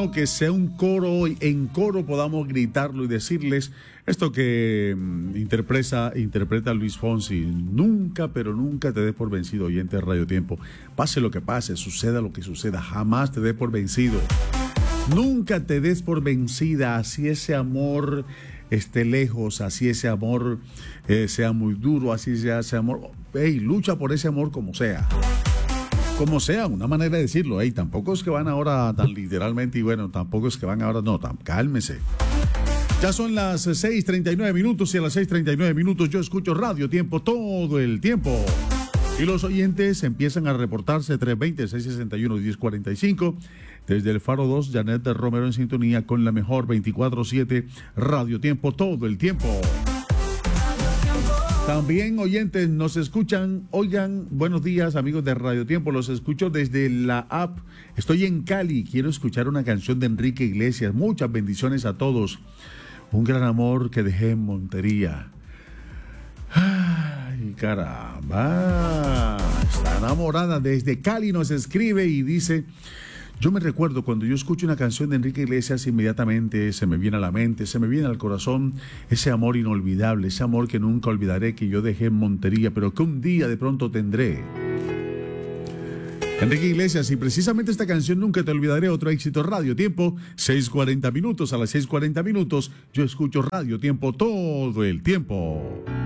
bueno que sea un coro, en coro podamos gritarlo y decirles esto que interpreta Luis Fonsi. Nunca, pero nunca te des por vencido, oyente de Radio Tiempo. Pase lo que pase, suceda lo que suceda, jamás te des por vencido. Nunca te des por vencida, así ese amor esté lejos, así ese amor sea muy duro, así sea ese amor. Lucha por ese amor como sea. Como sea, una manera de decirlo. Tampoco es que van ahora tan literalmente y bueno, tampoco es que van ahora, no, cálmese. Ya son las 6:39 minutos y a las 6:39 minutos yo escucho Radio Tiempo todo el tiempo. Y los oyentes empiezan a reportarse 320-661-1045. Desde el Faro 2, Janet Romero en sintonía con la mejor 24/7 Radio Tiempo todo el tiempo. También oyentes nos escuchan, oigan, buenos días amigos de Radio Tiempo, los escucho desde la app. Estoy en Cali, quiero escuchar una canción de Enrique Iglesias. Muchas bendiciones a todos. Un gran amor que dejé en Montería. Ay, caramba. Está enamorada. Desde Cali nos escribe y dice: yo me recuerdo cuando yo escucho una canción de Enrique Iglesias, inmediatamente se me viene a la mente, se me viene al corazón ese amor inolvidable, ese amor que nunca olvidaré, que yo dejé en Montería, pero que un día de pronto tendré. Enrique Iglesias, y precisamente esta canción, Nunca te olvidaré, otro éxito. Radio Tiempo, 6:40 minutos. A las 6:40 minutos yo escucho Radio Tiempo todo el tiempo.